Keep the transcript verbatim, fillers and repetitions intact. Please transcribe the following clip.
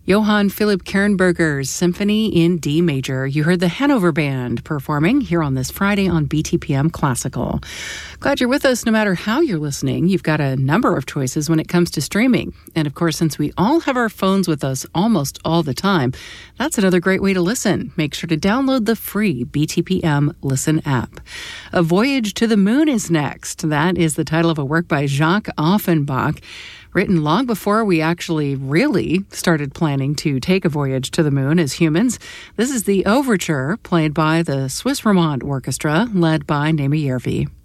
Johann Philipp Kernberger's Symphony in D Major. You heard the Hanover Band performing here on this Friday on B T P M Classical. Glad you're with us no matter how you're listening. You've got a number of choices when it comes to streaming. And of course, since we all have our phones with us almost all the time, that's another great way to listen. Make sure to download the free B T P M Listen app. A Voyage to the Moon is next. That is the title of a work by Jacques Offenbach, written long before we actually really started planning to take a voyage to the moon as humans. This is the overture played by the Swiss Romand Orchestra, led by Naima Järvi.